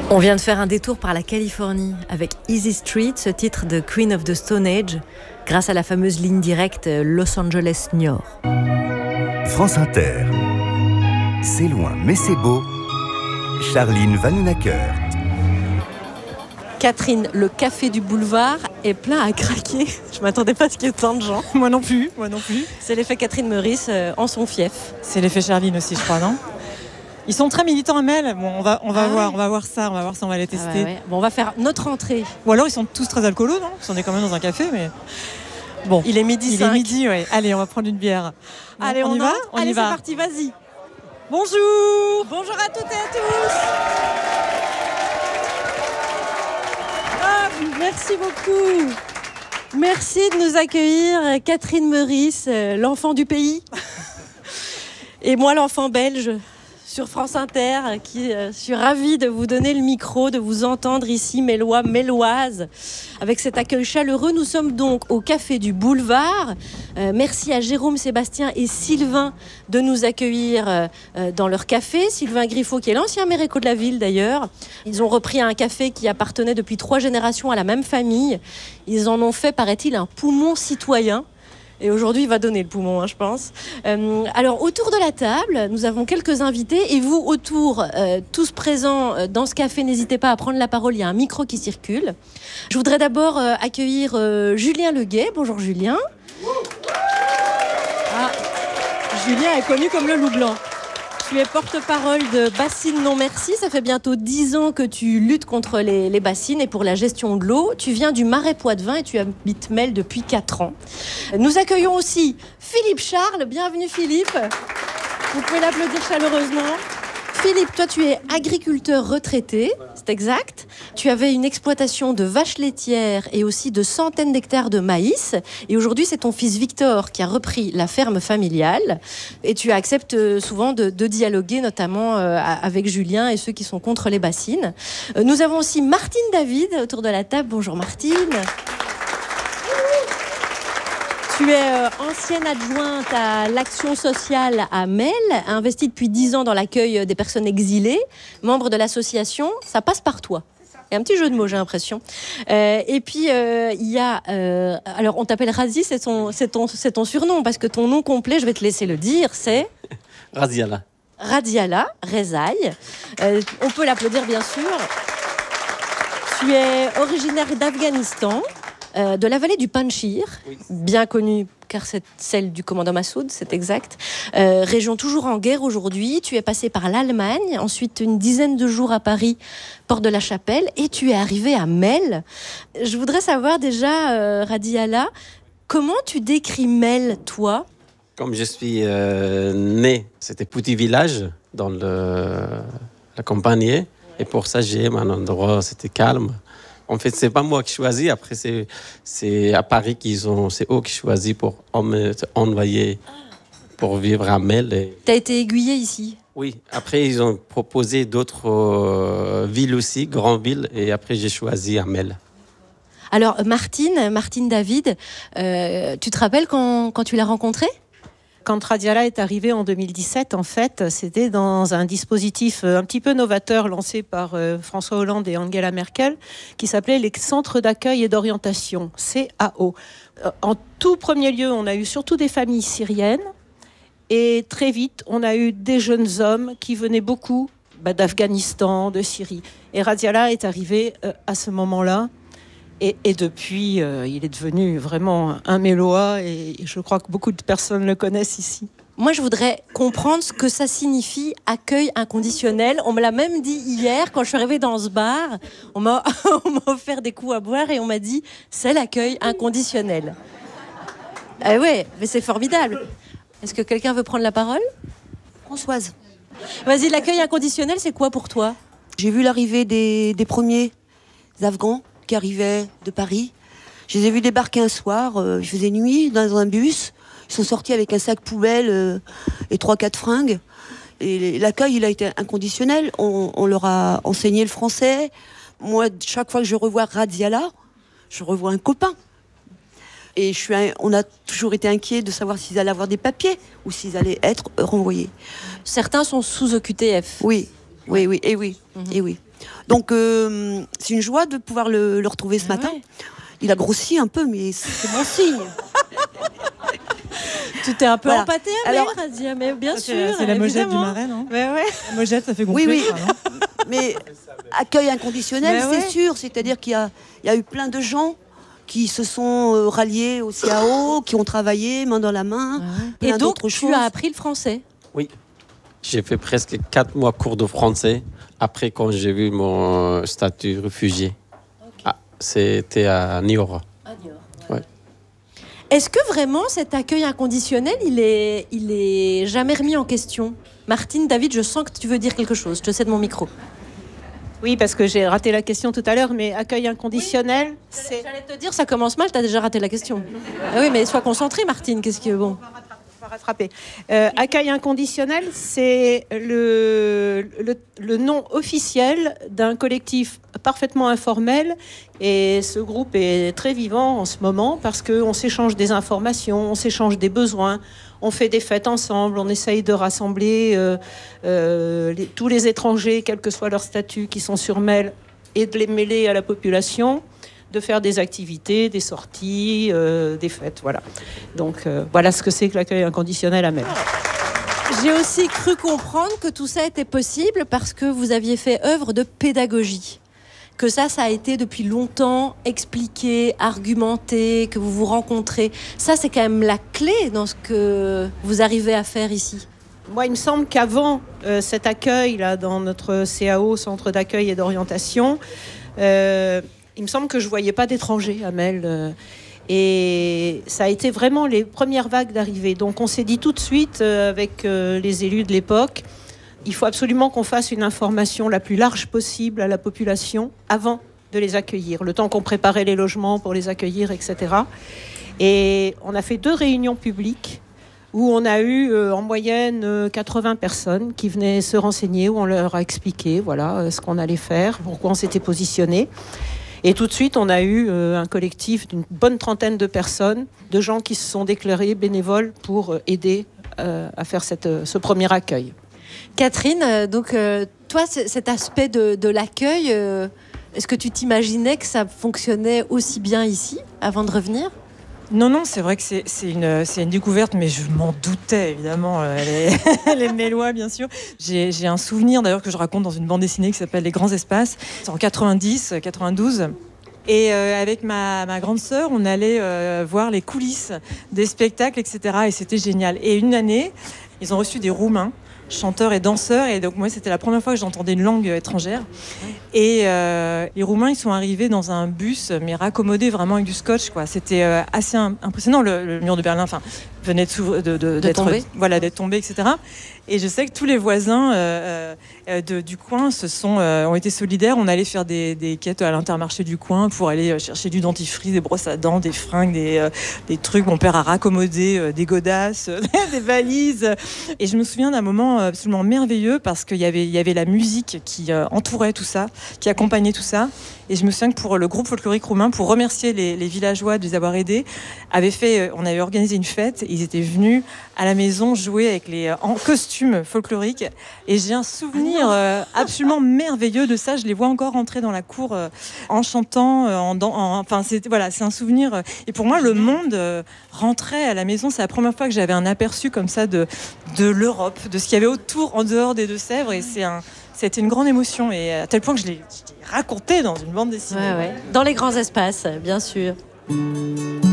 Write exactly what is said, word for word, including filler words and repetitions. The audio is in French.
On vient de faire un détour par la Californie avec Easy Street, ce titre de Queen of the Stone Age, grâce à la fameuse ligne directe Los Angeles-Niort. France Inter. C'est loin, mais c'est beau. Charline Vanhoenacker. Catherine, le café du boulevard est plein à craquer. Je m'attendais pas à ce qu'il y ait tant de gens. Moi non plus, moi non plus. C'est l'effet Catherine Meurice euh, en son fief. C'est l'effet Charline aussi, je crois, non ? Ils sont très militants à Mel. Bon, on va, on va ah voir, ouais. on va voir ça, on va voir si on va les tester. Ah ouais, ouais. Bon, on va faire notre entrée. Ou alors ils sont tous très alcoolos, non ? Parce qu'on est quand même dans un café, mais bon. Il est midi Il cinq. est midi, ouais. Allez, on va prendre une bière. Bon, Allez, on, on y entre va On Allez, y va. c'est parti, vas-y. Bonjour. Bonjour à toutes et à tous. Ah, merci beaucoup. Merci de nous accueillir, Catherine Meurice, l'enfant du pays. Et moi, l'enfant belge, sur France Inter, qui euh, suis ravie de vous donner le micro, de vous entendre ici, Mélois, Méloises. Avec cet accueil chaleureux, nous sommes donc au Café du Boulevard. Euh, merci à Jérôme, Sébastien et Sylvain de nous accueillir euh, dans leur café. Sylvain Griffo, qui est l'ancien maire éco de la ville d'ailleurs. Ils ont repris un café qui appartenait depuis trois générations à la même famille. Ils en ont fait, paraît-il, un poumon citoyen. Et aujourd'hui, il va donner le poumon, hein, je pense. Euh, alors, autour de la table, nous avons quelques invités. Et vous, autour, euh, tous présents euh, dans ce café, n'hésitez pas à prendre la parole. Il y a un micro qui circule. Je voudrais d'abord euh, accueillir euh, Julien Leguet. Bonjour, Julien. Ah, Julien est connu comme le loup blanc. Tu es porte-parole de Bassines Non Merci. Ça fait bientôt dix ans que tu luttes contre les, les bassines et pour la gestion de l'eau. Tu viens du Marais Poitevin et tu habites Mel depuis quatre ans. Nous accueillons aussi Philippe Charles. Bienvenue Philippe. Vous pouvez l'applaudir chaleureusement. Philippe, toi tu es agriculteur retraité, c'est exact. Tu avais une exploitation de vaches laitières et aussi de centaines d'hectares de maïs. Et aujourd'hui, c'est ton fils Victor qui a repris la ferme familiale. Et tu acceptes souvent de, de dialoguer, notamment euh, avec Julien et ceux qui sont contre les bassines. Euh, nous avons aussi Martine David autour de la table. Bonjour Martine. Tu es euh, ancienne adjointe à l'action sociale à Mel, investie depuis dix ans dans l'accueil des personnes exilées, membre de l'association. Ça passe par toi. Il y a un petit jeu de mots, j'ai l'impression. Euh, et puis, il euh, y a... Euh, alors, on t'appelle Razi, c'est, son, c'est, ton, c'est ton surnom, parce que ton nom complet, je vais te laisser le dire, c'est... Radiala. Radiala Rezaï. Euh, on peut l'applaudir, bien sûr. Tu es originaire d'Afghanistan. Euh, de la vallée du Panchir, oui. Bien connue car c'est celle du commandant Massoud, c'est exact. Euh, région toujours en guerre aujourd'hui. Tu es passé par l'Allemagne, ensuite une dizaine de jours à Paris, porte de la Chapelle, et tu es arrivé à Mel. Je voudrais savoir déjà, euh, Radiala, comment tu décris Mel, toi ? Comme je suis euh, né, c'était petit village dans le, la campagne, et pour ça j'aime un endroit, c'était calme. En fait, c'est pas moi qui choisis. Après, c'est, c'est à Paris qu'ils ont, c'est eux qui choisissent pour envoyer, pour vivre à Mel. Et... T'as été aiguillé ici ? Oui. Après, ils ont proposé d'autres euh, villes aussi, grandes villes, et après, j'ai choisi à Mel. Alors, Martine, Martine David, euh, tu te rappelles quand, quand tu l'as rencontrée ? Quand Radiala est arrivée en deux mille dix-sept, en fait, c'était dans un dispositif un petit peu novateur lancé par euh, François Hollande et Angela Merkel, qui s'appelait les Centres d'accueil et d'orientation, C A O. Euh, en tout premier lieu, on a eu surtout des familles syriennes, et très vite, on a eu des jeunes hommes qui venaient beaucoup bah, d'Afghanistan, de Syrie. Et Radiala est arrivé euh, à ce moment-là. Et, et depuis, euh, il est devenu vraiment un Mélois et je crois que beaucoup de personnes le connaissent ici. Moi, je voudrais comprendre ce que ça signifie, accueil inconditionnel. On me l'a même dit hier, quand je suis arrivée dans ce bar. On m'a, on m'a offert des coups à boire et on m'a dit « c'est l'accueil inconditionnel ». Ah ouais, mais c'est formidable. Est-ce que quelqu'un veut prendre la parole ? Françoise. Vas-y, l'accueil inconditionnel, c'est quoi pour toi ? J'ai vu l'arrivée des, des premiers Afghans qui arrivaient de Paris. Je les ai vus débarquer un soir, euh, il faisait nuit, dans un bus. Ils sont sortis avec un sac poubelle euh, et trois, quatre fringues. Et l'accueil, il a été inconditionnel. On, on leur a enseigné le français. Moi, chaque fois que je revois Radiala, je revois un copain. Et je suis un, on a toujours été inquiets de savoir s'ils allaient avoir des papiers ou s'ils allaient être renvoyés. Certains sont sous O Q T F. Oui, oui, oui, et oui, mmh. et oui. Donc euh, c'est une joie de pouvoir le, le retrouver ce Ah matin. ouais. Il a grossi un peu, mais c'est bon signe. Tu t'es un peu Voilà. empâté à Alors- mer, Radia, mais bien C'est sûr. c'est la mojette du évidemment. marais, non Ouais, ouais. La mojette, ça fait gonfler. Oui, oui. ça, non Mais accueil inconditionnel, Mais c'est ouais. sûr. C'est-à-dire qu'il y a, il y a eu plein de gens qui se sont euh, ralliés au C A O, qui ont travaillé main dans la main. Et plein donc, d'autres tu choses. as appris le français. J'ai fait presque quatre mois cours de français après quand j'ai vu mon statut réfugié. Ah, c'était à Niort. Ouais. Est-ce que vraiment cet accueil inconditionnel, il est, il est jamais remis en question? Martine, David, je sens que tu veux dire quelque chose. Je te cède mon micro. Oui, parce que j'ai raté la question tout à l'heure, mais accueil inconditionnel, c'est... J'allais te dire, ça commence mal, t'as déjà raté la question. Ah oui, mais sois concentrée, Martine. Qu'est-ce que bon? On va rattraper. Euh, accueil inconditionnel, c'est le, le, le nom officiel d'un collectif parfaitement informel. Et ce groupe est très vivant en ce moment parce qu'on s'échange des informations, on s'échange des besoins, on fait des fêtes ensemble, on essaye de rassembler euh, euh, les, tous les étrangers, quel que soit leur statut, qui sont sur Mel, et de les mêler à la population, de faire des activités, des sorties, euh, des fêtes, voilà. Donc euh, voilà ce que c'est que l'accueil inconditionnel à Mel. J'ai aussi cru comprendre que tout ça était possible parce que vous aviez fait œuvre de pédagogie. Que ça, ça a été depuis longtemps expliqué, argumenté, que vous vous rencontrez. Ça, c'est quand même la clé dans ce que vous arrivez à faire ici. Moi, il me semble qu'avant euh, cet accueil là, dans notre C A O, Centre d'accueil et d'orientation, euh, il me semble que je ne voyais pas d'étrangers à Mel. Euh, et ça a été vraiment les premières vagues d'arrivée. Donc on s'est dit tout de suite euh, avec euh, les élus de l'époque, il faut absolument qu'on fasse une information la plus large possible à la population avant de les accueillir, le temps qu'on préparait les logements pour les accueillir, et cetera. Et on a fait deux réunions publiques où on a eu euh, en moyenne euh, quatre-vingts personnes qui venaient se renseigner, où on leur a expliqué voilà, euh, ce qu'on allait faire, pourquoi on s'était positionné. Et tout de suite, on a eu euh, un collectif d'une bonne trentaine de personnes, de gens qui se sont déclarés bénévoles pour euh, aider euh, à faire cette, euh, ce premier accueil. Catherine, euh, donc euh, toi, c- cet aspect de, de l'accueil, euh, est-ce que tu t'imaginais que ça fonctionnait aussi bien ici avant de revenir? Non, non, c'est vrai que c'est, c'est, une, c'est une découverte, mais je m'en doutais, évidemment. Elle est, elle est mélois, bien sûr. J'ai, j'ai un souvenir, d'ailleurs, que je raconte dans une bande dessinée qui s'appelle Les Grands Espaces. C'est en quatre-vingt-dix, quatre-vingt-douze. Et euh, avec ma, ma grande sœur, on allait euh, voir les coulisses des spectacles, et cetera. Et c'était génial. Et une année, ils ont reçu des Roumains, chanteurs et danseurs. Et donc, moi, c'était la première fois que j'entendais une langue étrangère. Et euh, les Roumains, ils sont arrivés dans un bus, mais raccommodé vraiment avec du scotch, quoi. C'était euh, assez im- impressionnant. Le, le mur de Berlin, enfin, venait de, s'ouvrir- de, de, d'être tomber. voilà, d'être tombé, et cetera. Et je sais que tous les voisins euh, euh, de, du coin se sont, euh, ont été solidaires. On allait faire des, des quêtes à l'Intermarché du coin pour aller euh, chercher du dentifrice, des brosses à dents, des fringues, des, euh, des trucs. Mon père a raccommodé euh, des godasses, euh, des valises. Et je me souviens d'un moment absolument merveilleux parce qu'il y avait, il y avait la musique qui euh, entourait tout ça, qui accompagnait tout ça. Et je me souviens que pour le groupe folklorique roumain, pour remercier les, les villageois de les avoir aidés, avait fait, on avait organisé une fête. Ils étaient venus à la maison jouer avec les, en costume folklorique. Et j'ai un souvenir euh, absolument merveilleux de ça. Je les vois encore rentrer dans la cour euh, en chantant. Euh, en, en, enfin, c'est, voilà, c'est un souvenir. Et pour moi, le monde euh, rentrait à la maison. C'est la première fois que j'avais un aperçu comme ça de, de l'Europe, de ce qu'il y avait autour, en dehors des Deux-Sèvres. Et c'est un... C'était une grande émotion, et à tel point que je l'ai, je l'ai raconté dans une bande dessinée. Ouais, ouais. Dans les grands espaces, bien sûr.